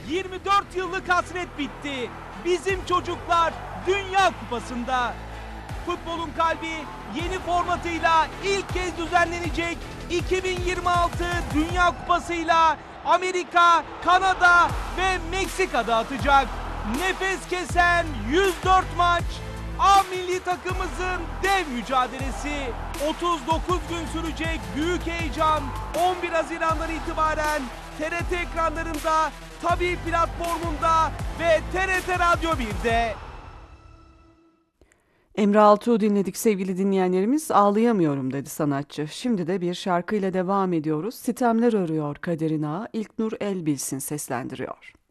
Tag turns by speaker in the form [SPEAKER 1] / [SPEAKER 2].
[SPEAKER 1] 24 yıllık hasret bitti. Bizim çocuklar Dünya Kupası'nda. Futbolun kalbi yeni formatıyla ilk kez düzenlenecek 2026 Dünya Kupası'yla Amerika, Kanada ve Meksika'da atacak. Nefes kesen 104 maç, A milli takımımızın dev mücadelesi. 39 gün sürecek büyük heyecan 11 Haziran'dan itibaren TRT ekranlarında, Tabii platformunda ve TRT Radyo 1'de.
[SPEAKER 2] Emre Altuğ'u dinledik sevgili dinleyenlerimiz. Ağlayamıyorum dedi sanatçı. Şimdi de bir şarkıyla devam ediyoruz. Sitemler örüyor kaderin ağı. İlknur Elbilsin seslendiriyor.